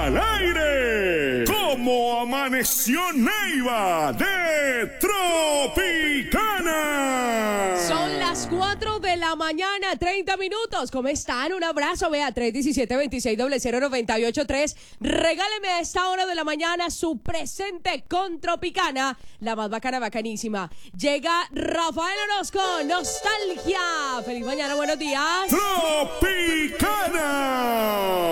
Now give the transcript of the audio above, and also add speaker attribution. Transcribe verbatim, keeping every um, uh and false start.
Speaker 1: al aire. ¿Cómo amaneció Neiva de Tropicana?
Speaker 2: Son las cuatro de la mañana, treinta minutos. ¿Cómo están? Un abrazo. Vea, tres uno siete, dos seis cero cero nueve ocho tres. Regáleme a esta hora de la mañana su presente con Tropicana, la más bacana, bacanísima. Llega Rafael Orozco, Nostalgia. Feliz mañana, buenos días.
Speaker 1: Tropicana.